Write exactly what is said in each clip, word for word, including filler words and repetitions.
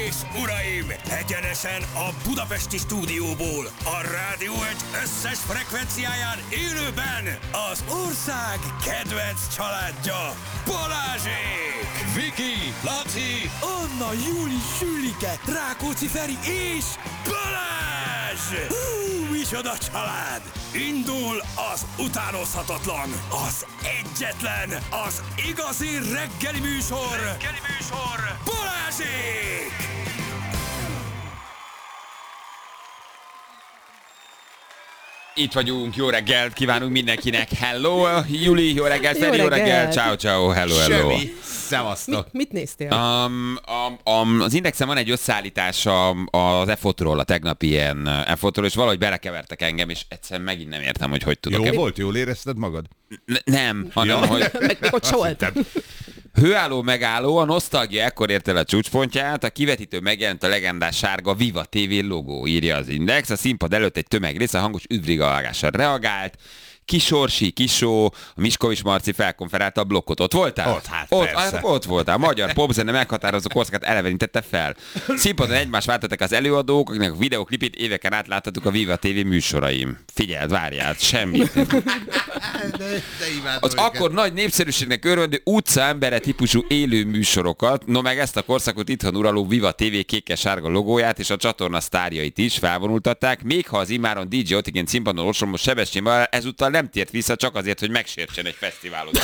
és uraim, egyenesen a budapesti stúdióból, a Rádió egy összes frekvenciáján élőben az ország kedvenc családja, Balázsék! Viki, Laci, Anna, Júli, Sülike, Rákóczi Feri és Balázs! Hú, micsoda család! Indul az utánozhatatlan, az egyetlen, az igazi reggeli műsor, reggeli műsor, Balázsék! Itt vagyunk, jó reggelt kívánunk mindenkinek, hello, Juli, jó reggelt, Feri, jó reggelt, ciao, ciao, hello, hello. Semmi, szevasztok. Mit, mit néztél? Um, um, um, az Indexen van egy összeállítás az F otról, a tegnapi ilyen F otról, és valahogy belekevertek engem, és egyszerűen megint nem értem, hogy hogy tudok. Jó E- volt, jól érezted magad? N- nem, hanem, Ja. hogy... Meg még ott se volt. Hőálló megálló, a nosztalgia ekkor ért el a csúcspontját, a kivetítő megjelent a legendás sárga Viva té vé logó, írja az Index, a színpad előtt egy tömegrész a hangos üdvrigalgással reagált, Kisorsi, Kisó, a Miskovics Marci felkonferálta a blokkot. Ott voltál? Ott, hát ott, persze. hát, ott voltál. A magyar popzene meghatározó korszakát elevenítette fel. Színpadon egymást váltottak az előadók, akinek a videoklipét éveken át láthattuk a Viva té vé műsoraim. Figyeld, várjál, semmi. De, de imádom Az akkor nagy népszerűségnek örvendő utcaembere típusú élő műsorokat, no meg ezt a korszakot itthon uraló Viva té vé kékes-sárga logóját és a csatorna sztárjait is felvonultatták, még ha az immáron dé dzsé Otigén színpadon ostromos Sebestyén Balázs ezúttal nem tért vissza csak azért, hogy megsértsen egy fesztiválot.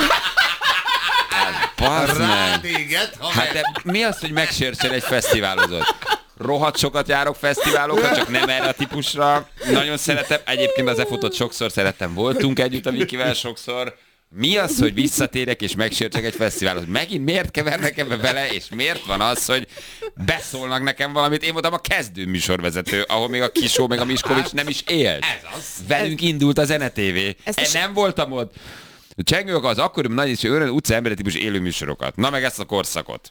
Hát, bazd Rá meg. téged, ha Hát de mi az, hogy megsértsen egy fesztiválozót? Rohadt sokat járok fesztiválokra, csak nem erre a típusra. Nagyon szeretem. Egyébként az e-fotót sokszor szerettem. Voltunk együtt a Vikivel sokszor. Mi az, hogy visszatérek és megsértsek egy fesztiválot? Megint miért kevernek ebbe bele, és miért van az, hogy beszólnak nekem valamit? Én voltam a kezdő műsorvezető, ahol még a Kisó, meg a Miskovics nem is élt. Ez az. Velünk indult a Zene té vé. Ezt Én is- nem voltam ott. Csengők az akkoriban nagy és öröm utca emberi típus élő műsorokat. Na meg ezt a korszakot.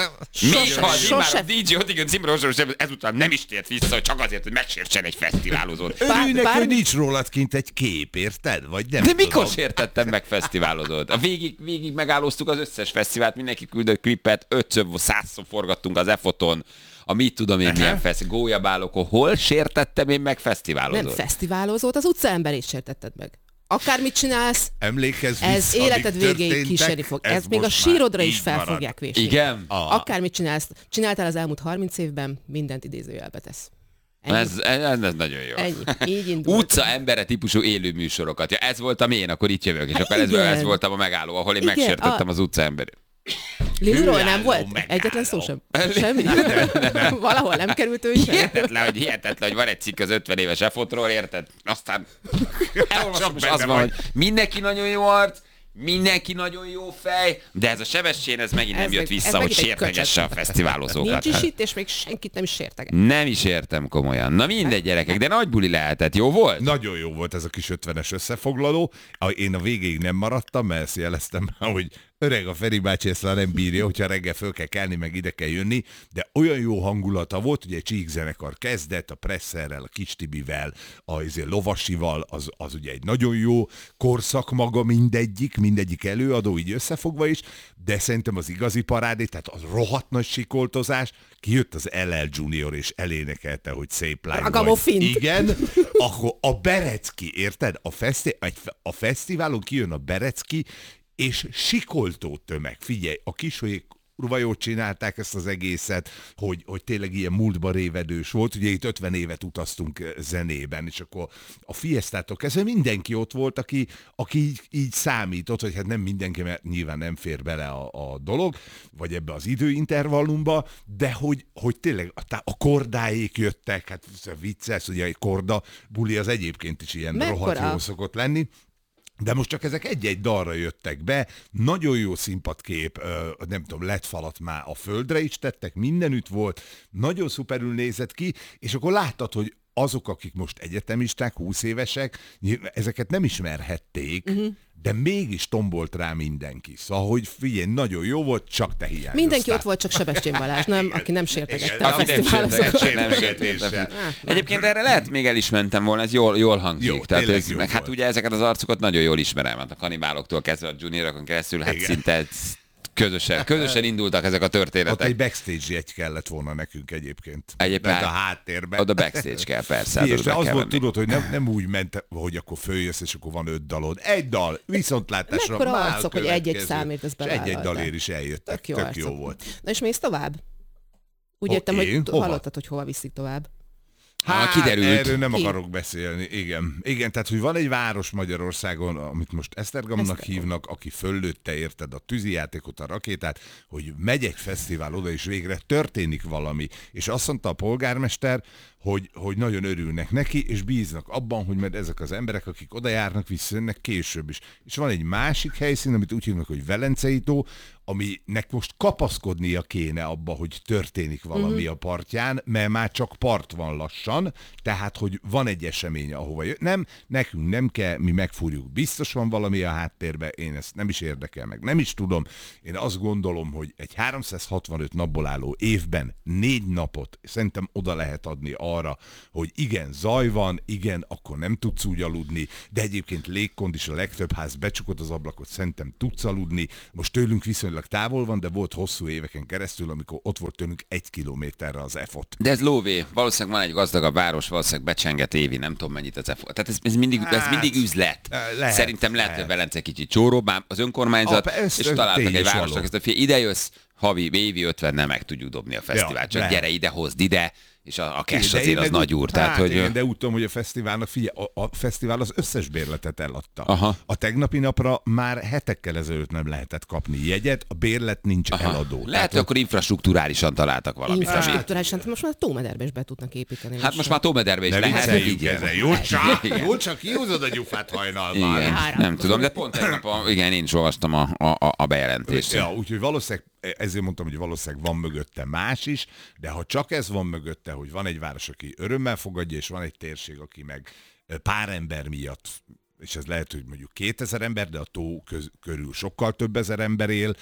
Még ha az sose- immár a dé dzsé Otigén címre ezúttal nem is tért vissza, hogy csak azért, hogy megsértsen egy fesztiválozót. Örülnek, bár- hogy nincs rólad kint egy kép, érted? Vagy nem De mikor tudom. sértettem meg fesztiválozót? A végig, végig megállóztuk az összes fesztivált, mindenki küldött klippet, ötször, százszor forgattunk az e-foton, a mit tudom én milyen fesz, gólyabálokon. Hol sértettem én meg fesztiválozót? Nem fesztiválozót, az utcaemberét sértetted meg. Akármit csinálsz, Emlékezz ez vissza, életed amik végéig történtek, kísérni fog. Ez, még a most már sírodra is így fel marad. fogják vésni. Igen? Ah. Akármit csinálsz, csináltál az elmúlt harminc évben, mindent idézőjelbe tesz. Ennyi. Ez, ez, ez nagyon jó. Ennyi. Így indult. Utca embere típusú élő műsorokat. Ja, ez voltam én, akkor itt jövök, és akkor ez, Igen. ez voltam a megálló, ahol én Igen, megsértettem a- az utca emberét. Lilról Hűálló nem volt? megálló. Egyetlen szó sem? Semmi? Valahol nem került ő sem? Hihetetlen, hogy hihetetlen, hogy van egy cikk az ötven éves e-fotról, érted? Aztán elolvasom, és benne az van, vagy. hogy mindenki nagyon jó arc, mindenki nagyon jó fej, de ez a Sebestyén, ez megint nem Ez jött meg- ez vissza, hogy megint egy sértegesse a köcsög. fesztiválozókat. Nincs is Hát itt, és még senkit nem is sérteget. nem is értem komolyan. Na mindegy, gyerekek, de nagy buli lehetett. Jó volt? Nagyon jó volt ez a kis ötvenes összefoglaló. A- Én a végéig nem maradtam, mert ezt jeleztem már, hogy öreg a Feri bácsi ezt már nem bírja, hogyha reggel föl kell kelni, meg ide kell jönni, de olyan jó hangulata volt, hogy egy csíkzenekar kezdett, a Presszerrel, a Kis Tibivel, a izé Lovasival, az, az ugye egy nagyon jó korszak maga mindegyik, mindegyik előadó így összefogva is, de szerintem az igazi parádé, tehát az rohadt nagy sikoltozás, kijött az el el Junior és elénekelte, hogy szép lány vagy. Ragamuffint. Igen, akkor a Berecki, érted? A, feszti- egy- a fesztiválon kijön a Berecki, és sikoltó tömeg. Figyelj, a Kisóék kurva jót csinálták ezt az egészet, hogy, hogy tényleg ilyen múltba révedős volt. Ugye itt ötven évet utaztunk eh, zenében, és akkor a Fiestától kezdve mindenki ott volt, aki, aki így, így számított, hogy hát nem mindenki, mert nyilván nem fér bele a, a dolog, vagy ebbe az időintervallumba, de hogy, hogy tényleg a, tá- a kordáék jöttek, hát vicces, ugye egy korda buli az egyébként is ilyen Mekkora? rohadt jó szokott lenni. De most csak ezek egy-egy dalra jöttek be, nagyon jó színpadkép, ö, nem tudom, lett falat már a földre is tettek, mindenütt volt, nagyon szuperül nézett ki, és akkor láttad, hogy azok, akik most egyetemisták, húsz évesek, nyilván ezeket nem ismerhették, uh-huh. de mégis tombolt rá mindenki. Szóval, hogy figyelj, nagyon jó volt, csak te hiányoztál. Mindenki ott volt, csak Sebestyén Balázs, nem? Aki nem sértegette a Aki nem fesztiválozókat. sértett, nem sértettem. Egyébként erre lehet még el is mentem volna, ez jól, jól hangzik. Jó, Tehát, tényleg ez, jó meg hát volt. ugye ezeket az arcokat nagyon jól ismerem, hát a kanibáloktól kezdve a juniorokon keresztül, hát Igen. szinte Közösen, közösen indultak ezek a Ott történetek. egy backstage jegy kellett volna nekünk egyébként. Egyébként Mert a háttérben. Oda backstage kell, persze. Hát És oda az kell volt, menni. tudod, hogy nem, nem úgy ment, hogy akkor följössz, és akkor van öt dalod. Egy dal, viszontlátásra Mekkora már a arcok, hogy egy-egy következő. számért ezt És egy-egy bevállalták. dalért is eljöttek. Tök jó, Tök jó arcok. volt. Na és mész tovább? Úgy Ho- értem, én? hogy Hova? hallottad, hogy hova viszik tovább. Hát, kiderült. Erről nem Ki? akarok beszélni, igen. Igen, tehát, hogy van egy város Magyarországon, amit most Esztergomnak Esztergom. hívnak, aki föllőtte, érted, a tűzijátékot, a rakétát, hogy megy egy fesztivál oda, és végre történik valami. És azt mondta a polgármester, hogy, hogy nagyon örülnek neki, és bíznak abban, hogy majd ezek az emberek, akik oda járnak, visszajönnek később is. És van egy másik helyszín, amit úgy hívnak, hogy Velencei tó, aminek most kapaszkodnia kéne abba, hogy történik valami uh-huh. a partján, mert már csak part van lassan, tehát, hogy van egy esemény, ahova jön. Nem, nekünk nem kell, mi megfúrjuk. Biztos van valami a háttérben, én ezt nem is érdekel meg. Nem is tudom. Én azt gondolom, hogy egy háromszázhatvanöt napból álló évben négy napot szerintem oda lehet adni arra, hogy igen, zaj van, igen, akkor nem tudsz úgy aludni, de egyébként légkond is, a legtöbb ház becsukod az ablakot, szerintem tudsz aludni. Most tőlünk viszonylag távol van, de volt hosszú éveken keresztül, amikor ott volt tőlünk egy kilométerre az EFOT. De ez lóvé. Valószínűleg van egy gazdagabb város, valószínűleg becsenget évi, nem tudom mennyit az e fo. Tehát ez, ez, mindig, ez Hát, mindig üzlet. lehet, Szerintem lehet, lehet. hogy Velence kicsit csóróbb, ám az önkormányzat, Ah, ez- és ez találtak tény egy és városnak való. ezt a fél. Ide jössz, havi, évi ötven nem meg tudjuk dobni a fesztivált, Ja, csak lehet. gyere ide, hozd ide, és a, a cash De én azért az meg nagy úgy- úr. Tehát, hát hogy igen, de úgy tudom, hogy a fesztiválnak, figyelj, a, a fesztivál az összes bérletet eladta. Aha. A tegnapi napra már hetekkel ezelőtt nem lehetett kapni jegyet, a bérlet nincs aha, eladó. lehet, Tehát hogy akkor infrastruktúrálisan találtak valamit. ami- Infrastruktúrálisan, most már a tómederbe is be tudnak építeni. Hát most már Tómederbe is ne lehet, hogy így vicceljünk érzem. ezzel. Jó csak, Igen. jó csak kihúzod a gyufát hajnalban. Igen, nem tudom, de pont tegnap, a, igen, én is olvastam a, a, a bejelentést. Ja, úgyhogy valószínűleg, ezért mondtam, hogy valószínűleg van mögötte más is, de ha csak ez van mögötte, hogy van egy város, aki örömmel fogadja, és van egy térség, aki meg pár ember miatt, és ez lehet, hogy mondjuk kétezer ember, de a tó köz, körül sokkal több ezer ember él,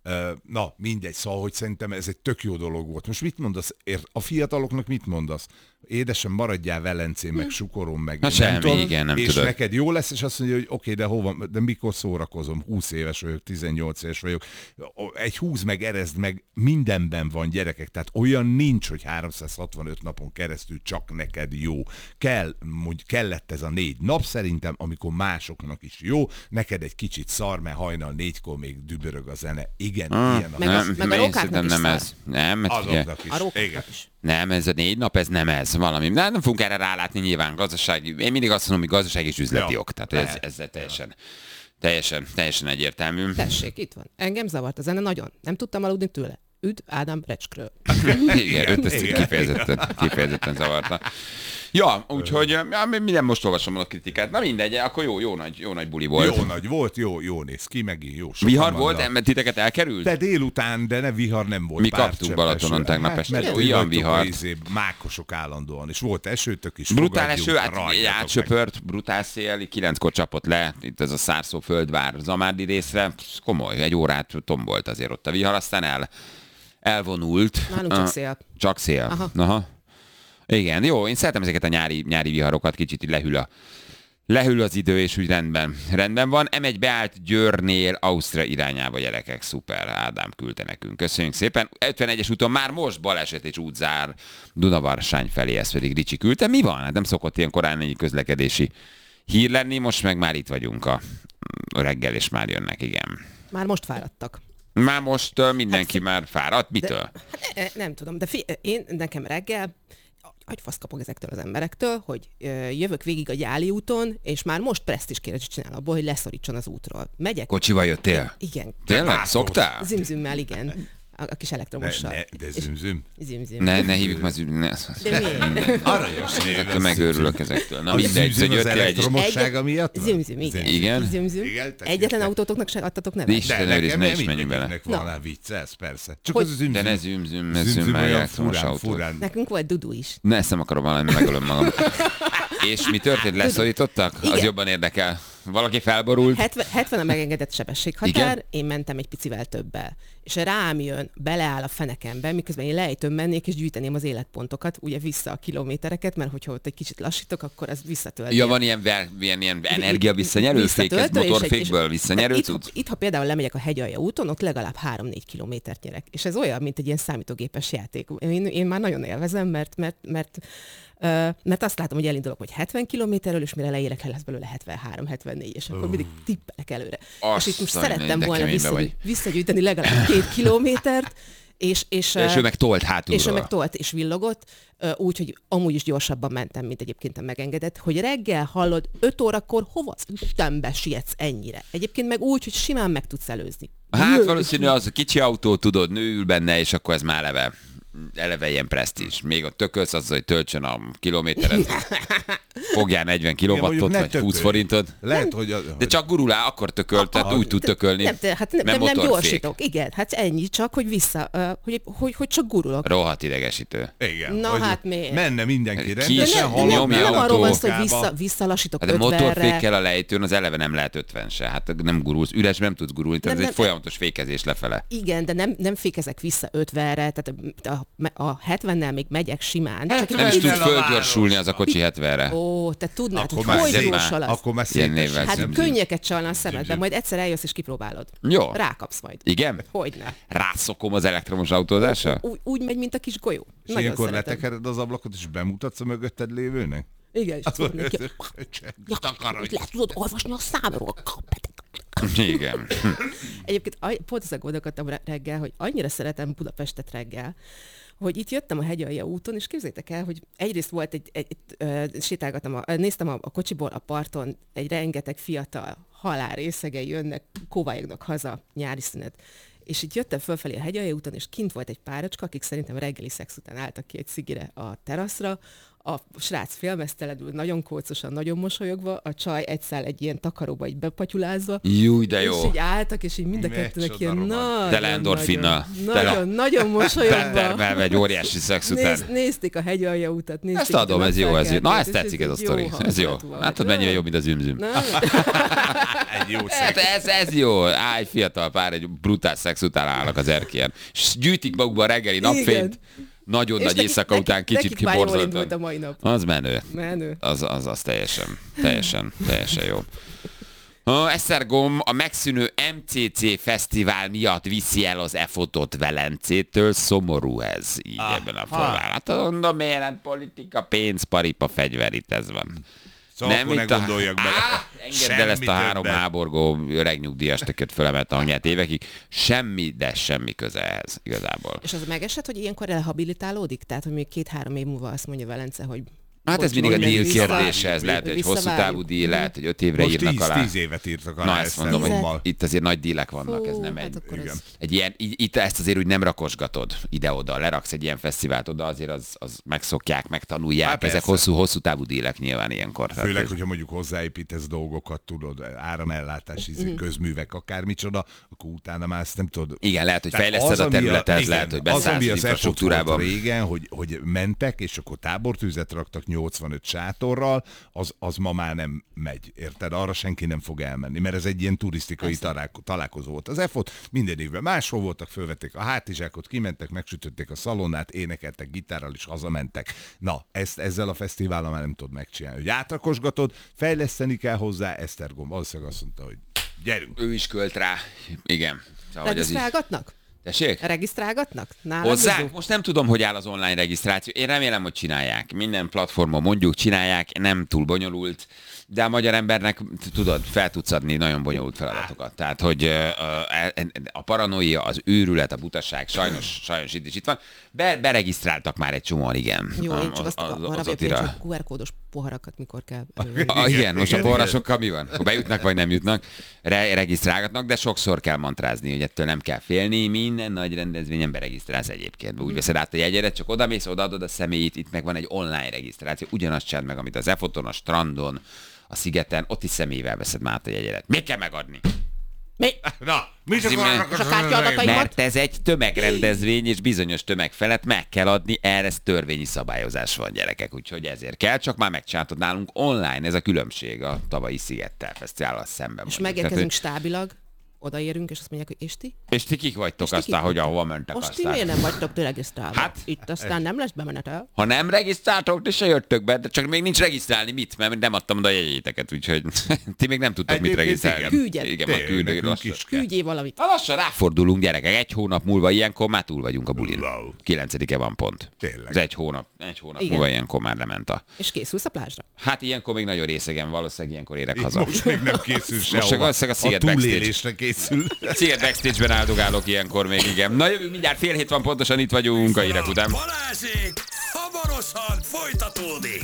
na, mindegy, szóval, hogy szerintem ez egy tök jó dolog volt. Most mit mondasz? A fiataloknak mit mondasz? Édesem, maradjál Velencén, meg Sukoron, meg Na semmi, igen, nem és tudod. neked jó lesz, és azt mondja, hogy oké, de hova, de mikor szórakozom? húsz éves vagyok, tizennyolc éves vagyok. Egy húz meg, erezd meg, mindenben van, gyerekek. Tehát olyan nincs, hogy háromszázhatvanöt napon keresztül csak neked jó. Kell, mondj, kellett ez a négy nap szerintem, amikor másoknak is jó, neked egy kicsit szar, mert hajnal négykor még dübörög a zene. Igen, Ah, ilyen a Meg a- nem, meg a én rokáknak szerintem is nem szar. ez. Nem, mert ugye, azoknak is. A rókoknak Igen. is. nem, ez a négy nap, ez nem ez, valami. Nem, nem fogunk erre rálátni nyilván gazdasági. Én mindig azt mondom, hogy gazdasági és üzleti Ja, ok. Tehát ez, lehet. ez teljesen, teljesen, teljesen egyértelmű. Tessék, itt van. Engem zavart a zene nagyon. Nem tudtam aludni tőle. Üdv Ádám Recskről. Igen, őt ezt igen. kifejezetten, kifejezetten zavarta. Ja, úgyhogy ja, minden most olvasom a kritikát. Na mindegy, akkor jó, jó nagy, jó nagy buli volt. Jó nagy volt, jó, jó néz ki, megint jó. sokan Vihar vannak. volt, mert titeket elkerült? De délután, de ne vihar nem volt. Mi pár kaptunk csepp Balatonon eső. tegnap hát, este. mert Olyan ti vagytok vihart. a izé, mákosok állandóan, és volt esőtök is. Brutál fogadjunk, eső, hát rajtatok így meg. átsöpört, brutál szél, kilenckor csapott le, itt ez a Szárszó Földvár Zamárdi részre, komoly, egy órát tombolt azért ott a vihar, aztán el, elvonult. Nálunk csak Ah, szél. Csak szél. Aha. Aha. Igen, jó, én szeretem ezeket a nyári, nyári viharokat, kicsit így lehűl a Lehűl az idő, és úgy rendben, rendben van. em egy beállt Győrnél, Ausztria irányába, gyerekek, szuper, Ádám küldte nekünk. Köszönjük szépen. ötvenegyes úton már most baleset és útzár Dunavarsány felé, ezt pedig Ricsi küldte. Mi van? Hát nem szokott ilyen korán ennyi közlekedési hír lenni, most meg már itt vagyunk a reggel, és már jönnek, igen. Már most fáradtak. Már most uh, mindenki már fáradt, mitől? Hát, e, e, nem tudom, de fi, én nekem reggel agyfasz kapok ezektől az emberektől, hogy ö, jövök végig a Gyáli úton, és már most presztízskérdést csinál abból, hogy leszorítson az útról. Megyek. Kocsival jöttél? Igen. Tényleg? Szoktál? Zimzümmel, igen. A, a kis Ne, elektromossal. ne, de zümzüm. Zimzüm. Ne, ne hívjuk már züm... Ne. De miért? Aranyos név. Ettől megőrülök ezektől. Na A mindegy, zümzüm hogy az jöttél egy... elektromossága miatt? van? Zimzüm, igen. Igen? Zimzüm. Igen, tetszik. Egyetlen autótoknak se adtatok nevet? Nincs. De Isten őriz, nekem ne nem is menjünk bele. mindegyiknek van Na. rá vicc, ez persze. Csak Hogy- az a zümzüm. De ne zümzüm, ne Zümzüm zümmel olyan elektromos furán, autó. furán. Nekünk volt Dudu is. Ne, ezt nem akarom valami, megölöm magam. És mi történt? Leszorítottak? Az Igen. jobban érdekel. Valaki felborult? hetven, hetven a megengedett sebességhatár, Igen? én mentem egy picivel többel. és rám jön, beleáll a fenekembe, miközben én lejtőn mennék, és gyűjteném az életpontokat, ugye vissza a kilométereket, mert hogyha ott egy kicsit lassítok, akkor az visszatölti. Ja, van ilyen, ver, ilyen, ilyen energia visszanyerő fék, ez motorfékből visszanyerő itt, cucc? itt, ha például lemegyek a hegyalja úton, ott legalább három-négy kilométert nyerek. És ez olyan, mint egy ilyen számítógépes játék. Én, én már nagyon élvezem, mert, mert, mert Uh, mert azt látom, hogy elindulok, hogy hetven kilométerről, és mire leérek, le lesz belőle hetvenhárom hetvennégy, és akkor uh. mindig tippelek előre. Azt és itt most szajnai, szerettem volna visszagy, visszagyűjteni legalább két kilométert, és, és, és ő meg tolt hátulról. És ő meg tolt és villogott, úgy, hogy amúgy is gyorsabban mentem, mint egyébként a megengedett, hogy reggel hallod, öt órakor hova az Istenbe sietsz ennyire? Egyébként meg úgy, hogy simán meg tudsz előzni. Hát valószínű az a kicsi autó, tudod, nő ül benne, és akkor ez már eleve, eleve ilyen presztízs. Még a tökölsz az, hogy töltsön a kilométeret. Fogjál negyven kilowattot, vagy húsz forintot. Lehet, hogy a... De csak gurulál, akkor tököl, tehát úgy tud tökölni. Nem, de, hát nem, nem, nem gyorsítok. Igen, hát ennyi csak, hogy vissza, uh, hogy, hogy, hogy csak gurulok. Rohadt idegesítő. Igen. Na hát miért? Menne mindenki Ki rendesen, nem, halad, nem, nyomja nem autó. arról van szó, hogy vissza, visszalassítok Hát de ötvenre. motorfékkel a lejtőn az eleve nem lehet ötven se. Hát nem gurulsz, üres nem tudsz gurulni, tehát Nem, ez egy nem, folyamatos fékezés lefele. Igen, de nem, nem fékezek vissza ötvenre, tehát a, a, a hetvennel még megyek simán. Csak Nem is így- tud a földgyorsulni az a kocsi hetvenre. Ó, te tudnád, Akkor hogy már hogy szép- jósol az. Akkor már Ilyen szépen névvel Hát zümzüm. könnyeket csalna a szemedben, majd egyszer eljössz és kipróbálod. Jó. Rákapsz majd. Igen? Hogyne. Rászokom az elektromos autózásra? Úgy, úgy megy, mint a kis golyó. És Nagyon ilyenkor szeretem. letekered az ablakot, és bemutatsz a mögötted lévőnek? Igen, és tudod neki, Takarodj! le tudod olvasni a számról. Igen. Egyébként aj- pont ezen gondolkodtam re- reggel, hogy annyira szeretem Budapestet reggel, hogy itt jöttem a hegyalja úton, és képzeljétek el, hogy egyrészt volt egy, egy, egy ö, sétálgattam, a, néztem a, a kocsiból a parton, egy rengeteg fiatal halál részegei jönnek, kovályognak haza nyári szünet. És itt jöttem fölfelé a hegyalja úton, és kint volt egy párocska, akik szerintem reggeli szex után álltak ki egy cigire a teraszra. A srác félmeztelenül, nagyon kócosan, nagyon mosolyogva, a csaj egy szál egy ilyen takaróba így bepatyulázva. Júj, de jó. És így álltak, és így mind a Micsoda kettőnek ilyen roman. nagyon, Tele endorfinnal. Tele- nagyon, nagyon mosolyogva. Termelve egy óriási szex után. Néz, nézték a hegyalja utat, nézték. Ezt adom, ez jó, ez jó. Na, ezt és tetszik ez a egy sztori. Ez jó. hangulat volt. Látod, mennyire jobb, mint az ümzüm. Na, Egy jó Hát szex. ez, ez jó. Állj, fiatal pár, egy brutál szex után állnak az erkélyen. És gyűjtik magukba a reggeli napfényt. Nagyon és nagy nekik- éjszaka után nekik- kicsit nekik már jól indult a kiborzoltak. mai nap. Az menő. Menő. Az, az, az teljesen, teljesen, teljesen jó. Uh, Esztergom a megszűnő em cé cé fesztivál miatt viszi el az e-fotót Velencétől, szomorú ez így ah, ebben a formában. Hát mondom, miért nem politika, pénz, paripa, fegyver, itt ez van. Szóval akkor ne itt a- gondoljak bele. Á, engedd el ezt a Semmi három többet. háborgó öreg nyugdíjas tököt fölemelte a hangját évekig. Semmi, de semmi köze ehhez igazából. És az megesett, hogy ilyenkor rehabilitálódik? Tehát, hogy még két-három év múlva azt mondja Velence, hogy Hát ez bocs, mindig a hogy deal vissza- kérdése, ez lehet, hogy egy hosszú visszavárjuk. távú deal, lehet, hogy öt évre Most írnak tíz, alá. tíz évet írtak Na, alá ezt mondom, hogy Esztergommal. itt azért nagy dílek vannak, ez Fú, nem hát egy... akkor igen. az- Egy ilyen, így- itt ezt azért úgy nem rakosgatod ide-oda, leraksz egy ilyen fesztivált oda, azért az, az megszokják, megtanulják. Hát Ezek persze. hosszú, hosszú távú dílek nyilván ilyenkor. Tehát Főleg, ez- hogyha mondjuk hozzáépítesz dolgokat, tudod, áramellátás, Mhm. ízű, közművek, akármicsoda, akkor utána már ezt nem tudod. Igen, lehet, hogy Tehát fejleszted az, a ami területet, igen, lehet, hogy az, beszállsz ami az az e-fotót infrastruktúrába. volt régen, hogy, hogy mentek, és akkor tábortűzet raktak nyolcvanöt sátorral, az, az ma már nem megy, érted? Arra senki nem fog elmenni, mert ez egy ilyen turisztikai találko- találkozó volt. Az e-fot minden évben máshol voltak, fölvették a hátizsákot, kimentek, megsütötték a szalonnát, énekeltek gitárral, és hazamentek. Na, ezt ezzel a fesztivállal már nem tudod megcsinálni. Hogy átrakosgatod, fejleszteni kell hozzá, Esztergom valószínűleg azt mondta, hogy gyerünk. Ő is költ rá. Igen. Szóval, hogy az is... Regisztrálgatnak? Tessék? Regisztrálgatnak? Nálad Hozzánk? Zuzu? Most nem tudom, hogy áll az online regisztráció. Én remélem, hogy csinálják. Minden platformon mondjuk csinálják, nem túl bonyolult, de a magyar embernek, tudod, fel tudsz adni nagyon bonyolult feladatokat. Tehát, hogy ö, ö, a paranoia, az őrület, a butaság, sajnos, sajnos itt is itt van. Be, beregisztráltak már egy csomóan, igen. Jó, a- én csak azt az- arra az vagyok, Otira. hogy kú er kódos poharakat mikor kell elővenni. Ah, igen, most a igen, forrásokkal mi van? Akkor bejutnak, vagy nem jutnak, Re- regisztrálgatnak, de sokszor kell mantrázni, hogy ettől nem kell félni, minden nagy rendezvényen beregisztrálsz egyébként. Úgy veszed át a jegyedet, csak odamész, odaadod a személyit, itt meg van egy online regisztráció, ugyanazt csináld meg, amit az e-foton, a strandon, a szigeten, ott is személyvel veszed már át a jegyedet. Még kell megadni? Mi? Na, mi csak Azért, arra És a kártyaadataim? Mert ez egy tömegrendezvény, és bizonyos tömeg felett meg kell adni, erre törvényi szabályozás van, gyerekek, úgyhogy ezért kell, csak már megcsináltad nálunk online, ez a különbség a tavalyi Szigettel fesztivállal szemben. És mondjuk. megérkezünk Tehát, stábilag, odaérünk, és azt mondják, hogy és ti? És ti kik vagytok És ti aztán, kik hogy vagytok? ahova mentek Most ti aztán? miért nem vagytok ti regisztrálva? Hát, itt aztán nem lesz bemenetel. Ha nem regisztráltok, ti se jöttök be, de csak még nincs regisztrálni mit, mert nem adtam oda a jegyéteket, úgyhogy ti még nem tudtok mit Egyébként regisztrálni. igen. Küldjet. Igen, majd Tényleg, küldök, nekünk lassan. is kell. Küldjél valamit. Ha lassan ráfordulunk, gyerekek, egy hónap múlva ilyenkor már túl vagyunk a bulin. Wow. kilencedike van pont. Tényleg. Ez egy hónap. Egy hónap Igen. múlva ilyenkor már lement a... És készülsz a plázsra? Hát ilyenkor még nagyon részegen, valószínűleg ilyenkor érek haza. Most még nem készül Most sehova. csak valószínűleg a Sziget a Backstage. túlélésre készül. Sziget Backstage-ben áldogálok ilyenkor még, igen. Na jövünk, mindjárt fél hét van pontosan, itt vagyunk a hírek után. Balázsék, hamarosan folytatódik.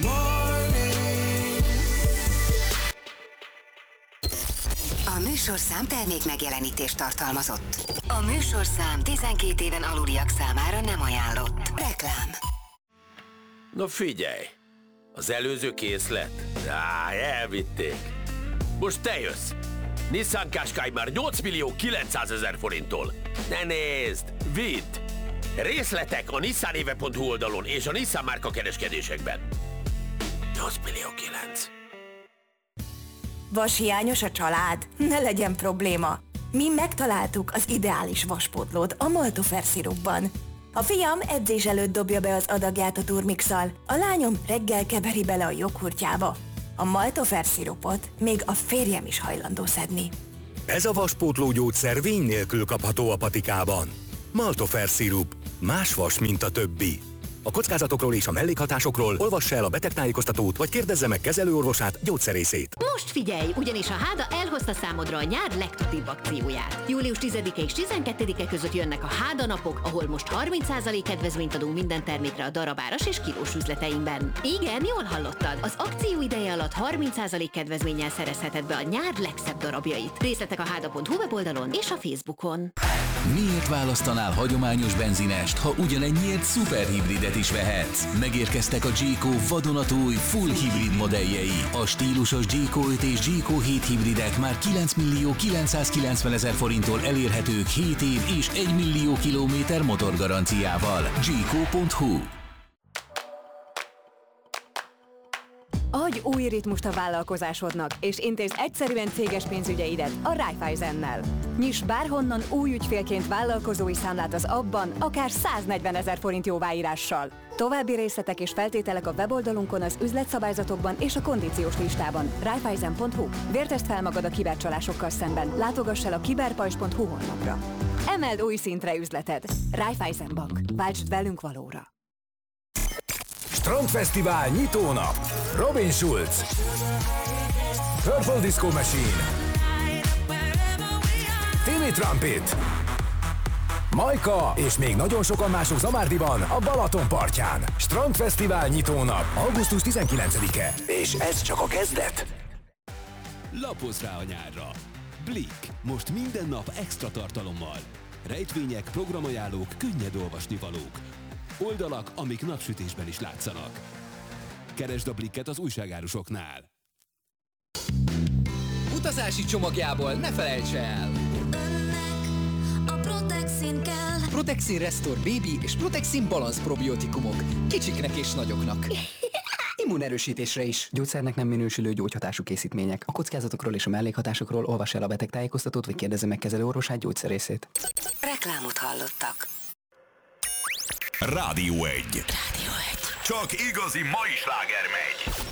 A műsorszám termék megjelenítést tartalmazott. A műsorszám tizenkét éven aluliak számára nem ajánlott. Reklám. Na figyelj, az előző készlet? Á, elvitték. Most te jössz. Nissan Qashqai már nyolc millió kilencszázezer forinttól. Ne nézd, vidd! Részletek a nissanéve pont hu oldalon és a Nissan márka kereskedésekben. nyolc millió kilenc. Vashiányos a család? Ne legyen probléma. Mi megtaláltuk az ideális vaspótlót a Maltofer szirupban. A fiam edzés előtt dobja be az adagját a turmixal, a lányom reggel keveri bele a joghurtjába. A Maltofer szirupot még a férjem is hajlandó szedni. Ez a vaspótló gyógyszer vény nélkül kapható a patikában. Maltofer szirup. Más vas, mint a többi. A kockázatokról és a mellékhatásokról olvassa el a betegtájékoztatót, vagy kérdezze meg kezelőorvosát, gyógyszerészét. Most figyelj, ugyanis a Háda elhozta számodra a nyár legtutibb akcióját. július tizedike és tizenkettedike között jönnek a Háda napok, ahol most harminc százalék kedvezményt adunk minden termékre a darabáras és kilós üzleteinkben. Igen, jól hallottad, az akció ideje alatt harminc százalék kedvezménnyel szerezheted be a nyár legszebb darabjait. Részletek a háda pont hu weboldalon és a Facebookon. Miért választanál hagyományos benzinest, ha ugyanennyiért szuperhibridet is vehetsz? Megérkeztek a Jayco vadonatúj full hibrid modelljei. A stílusos Jayco öt és Jayco hét hibridek már kilenc millió kilencszázkilencvenezer forinttól elérhetők hét év és egy millió kilométer motorgaranciával. Jayco pont hu. Adj új ritmust a vállalkozásodnak, és intézd egyszerűen céges pénzügyeidet a Raiffeisennel. Nyiss bárhonnan új ügyfélként vállalkozói számlát az abban, akár száznegyvenezer forint jóváírással. További részletek és feltételek a weboldalunkon, az üzletszabályzatokban és a kondíciós listában. Raiffeisen pont hu. Vértesd fel magad a kibercsalásokkal szemben. Látogass el a kiberpajzs pont hu honlapra. Emeld új szintre üzleted. Raiffeisen Bank. Váltsd velünk valóra. Strandfesztivál nyitónap. Robin Schulz, Purple Disco Machine, Timmy Trumpet, Majka és még nagyon sokan mások Zamárdiban, a Balaton partján. Strandfesztivál nyitónap, augusztus tizenkilencedike. És ez csak a kezdet. Lapozz rá a nyárra! Blick. Most minden nap extra tartalommal. Rejtvények, programajánlók, könnyed olvasnivalók. Oldalak, amik napsütésben is látszanak. Keresd a Blicket az újságárusoknál. Utazási csomagjából ne felejts el! A Protexin kell. Protexin Restore Baby és Protexin Balance probiotikumok. Kicsiknek és nagyoknak. Immunerősítésre is. Gyógyszernek nem minősülő gyógyhatású készítmények. A kockázatokról és a mellékhatásokról olvass el a betegtájékoztatót, vagy kérdezze meg kezelőorvosát, gyógyszerészét. Reklámot hallottak. Rádió egy. Rádió egy. Csak igazi mai sláger megy.